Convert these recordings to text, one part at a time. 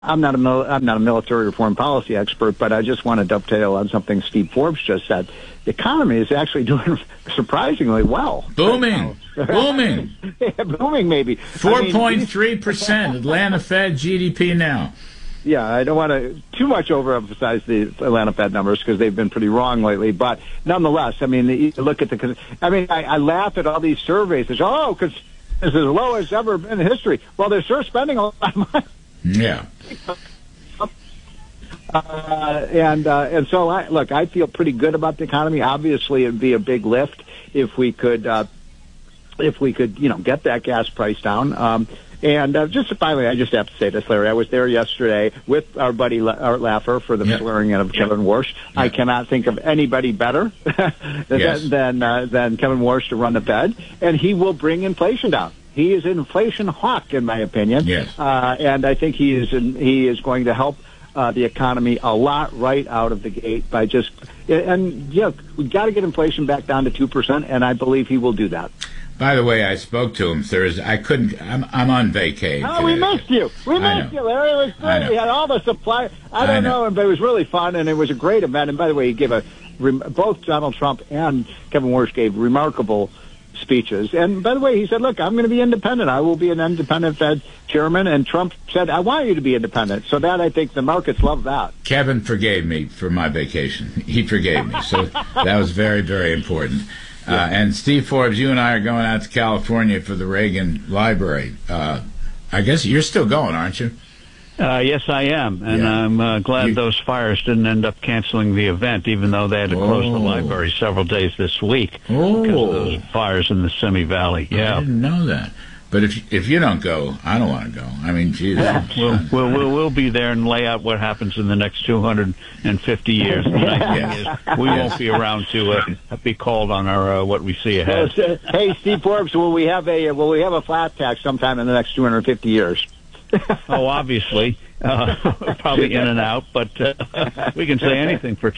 I'm not a military or foreign policy expert, but I just want to dovetail on something Steve Forbes just said. The economy is actually doing surprisingly well. Booming. Booming. Yeah, booming, maybe. 4.3% Atlanta Fed GDP now. Yeah, I don't want to too much overemphasize the Atlanta Fed numbers because they've been pretty wrong lately. But nonetheless, I mean, you look at I laugh at all these surveys. It's, because it's as low as ever been in history. Well, they're sure spending a lot of money. Yeah. And so I feel pretty good about the economy. Obviously, it'd be a big lift if we could get that gas price down. And just finally, I just have to say this, Larry. I was there yesterday with our buddy Art Laffer for the swearing in of Kevin Warsh. I cannot think of anybody better than Kevin Warsh to run the Fed, and he will bring inflation down. He is an inflation hawk, in my opinion. Yes. And I think he is going to help the economy a lot right out of the gate by we've got to get inflation back down to 2%, and I believe he will do that. By the way, I spoke to him Thursday. I'm on vacay. Oh, we missed you. We missed you, Larry. It was great. We had all the supply. I don't know, but it was really fun, and it was a great event. And by the way, he gave both Donald Trump and Kevin Warsh gave remarkable speeches. And by the way, he said, look, I'm going to be independent. I will be an independent Fed chairman. And Trump said, I want you to be independent. So that, I think the markets love that. Kevin forgave me for my vacation. He forgave me. So that was very, very important. And Steve Forbes, you and I are going out to California for the Reagan Library. I guess you're still going, aren't you? Yes, I am, and I'm glad those fires didn't end up canceling the event, even though they had to close the library several days this week because of those fires in the Simi Valley. Yeah, I didn't know that. But if you don't go, I don't want to go. I mean, geez. We'll be there and lay out what happens in the next 250 years. The nice thing is we won't be around to be called on our what we see ahead. Hey, Steve Forbes, will we have a flat tax sometime in the next 250 years? Oh, obviously, probably in and out, but we can say anything for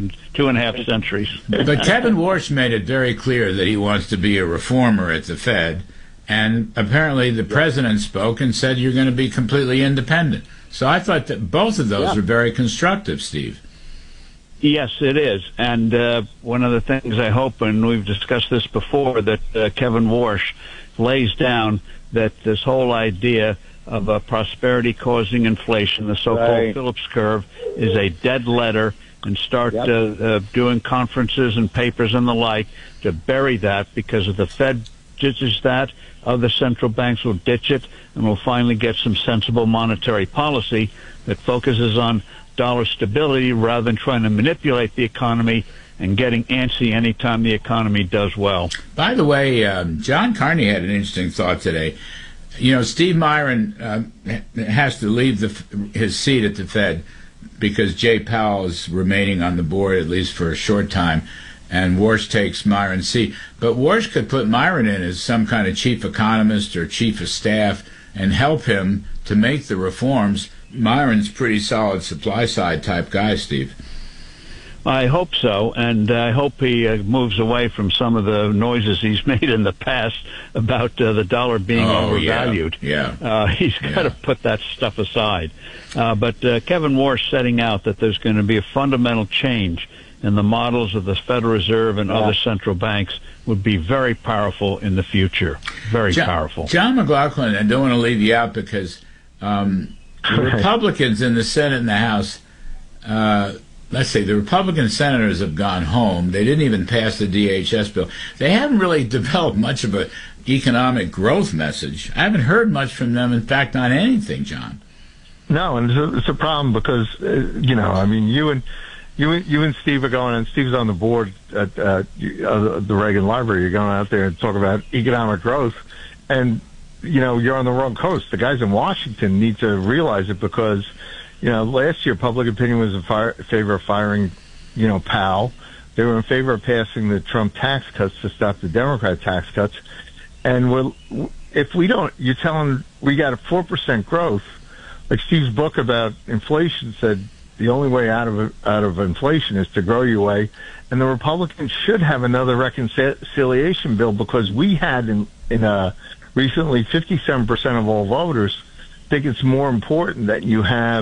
2.5 centuries. But Kevin Warsh made it very clear that he wants to be a reformer at the Fed. And apparently the president spoke and said you're going to be completely independent. So I thought that both of those were very constructive, Steve. Yes, it is. And one of the things I hope, and we've discussed this before, that Kevin Warsh lays down that this whole idea of prosperity causing inflation, the so-called Phillips curve, is a dead letter, and start doing conferences and papers and the like to bury that, because if the Fed ditches that, other central banks will ditch it, and we'll finally get some sensible monetary policy that focuses on dollar stability rather than trying to manipulate the economy and getting antsy anytime the economy does well. By the way, John Carney had an interesting thought today. You know, Steve Myron has to leave his seat at the Fed because Jay Powell is remaining on the board, at least for a short time, and Warsh takes Myron's seat. But Warsh could put Myron in as some kind of chief economist or chief of staff and help him to make the reforms. Myron's pretty solid supply-side type guy, Steve. I hope so, and I hope he moves away from some of the noises he's made in the past about the dollar being overvalued. He's got to put that stuff aside. But Kevin Warsh setting out that there's going to be a fundamental change in the models of the Federal Reserve and other central banks would be very powerful in the future. Very powerful. John McLaughlin, I don't want to leave you out because the Republicans in the Senate and the House, let's say the Republican senators have gone home. They didn't even pass the DHS bill. They haven't really developed much of an economic growth message. I haven't heard much from them, in fact, on anything, John. No, and it's a problem because, I mean, you and Steve are going, and Steve's on the board at the Reagan Library. You're going out there and talk about economic growth, and you're on the wrong coast. The guys in Washington need to realize it because, last year public opinion was in favor of firing, Powell. They were in favor of passing the Trump tax cuts to stop the Democrat tax cuts, and if we don't, you're telling we got a 4% growth. Like Steve's book about inflation said, the only way out of inflation is to grow your way, and the Republicans should have another reconciliation bill because we had in recently 57% of all voters think it's more important that you have